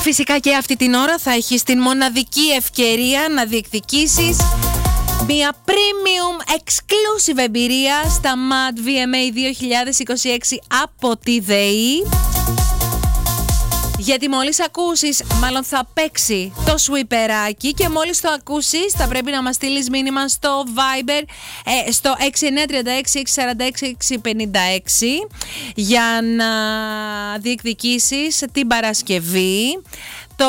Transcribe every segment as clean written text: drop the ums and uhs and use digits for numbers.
Φυσικά και αυτή την ώρα θα έχεις την μοναδική ευκαιρία να διεκδικήσεις μια premium exclusive εμπειρία στα MAD VMA 2026 από τη ΔΕΗ. Γιατί μόλις ακούσεις, μάλλον θα παίξει το sweeperάκι και μόλις το ακούσεις θα πρέπει να μας στείλεις μήνυμα στο Viber στο 6936-646-656 για να διεκδικήσεις την Παρασκευή το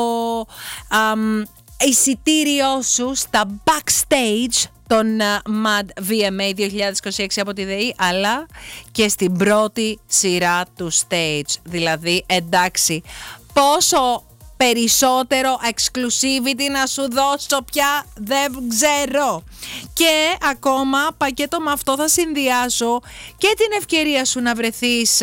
εισιτήριό σου στα backstage των MAD VMA 2026 από τη ΔΕΗ, αλλά και στην πρώτη σειρά του stage. Δηλαδή, εντάξει, πόσο περισσότερο exclusivity να σου δώσω πια δεν ξέρω. Και ακόμα πακέτο με αυτό θα συνδυάσω και την ευκαιρία σου να βρεθείς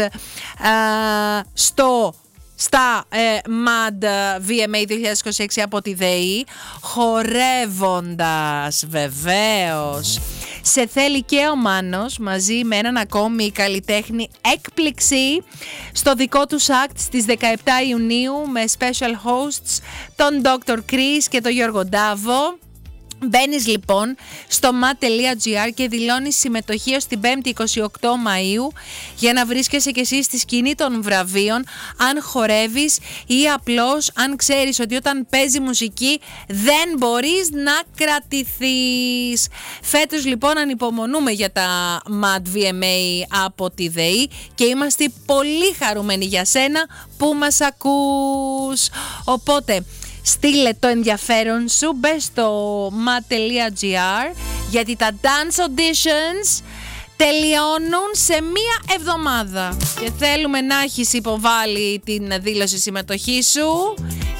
στα MAD VMA 2026 από τη ΔΕΗ, χορεύοντας βεβαίως. Σε θέλει και ο Μάνος μαζί με έναν ακόμη καλλιτέχνη έκπληξη στο δικό τους act στις 17 Ιουνίου με special hosts τον Dr. Chris και τον Γιώργο Ντάβο. Μπαίνεις λοιπόν στο mat.gr και δηλώνεις συμμετοχή ως την 5η 28 Μαΐου για να βρίσκεσαι και εσύ στη σκηνή των βραβείων, αν χορεύεις ή απλώς αν ξέρεις ότι όταν παίζει μουσική δεν μπορείς να κρατηθείς. Φέτος λοιπόν ανυπομονούμε για τα MAD VMA από τη ΔΕΗ και είμαστε πολύ χαρούμενοι για σένα που μας ακούς. Οπότε στείλε το ενδιαφέρον σου, μπες στο mat.gr γιατί τα dance auditions τελειώνουν σε μία εβδομάδα και θέλουμε να έχεις υποβάλει την δήλωση συμμετοχή σου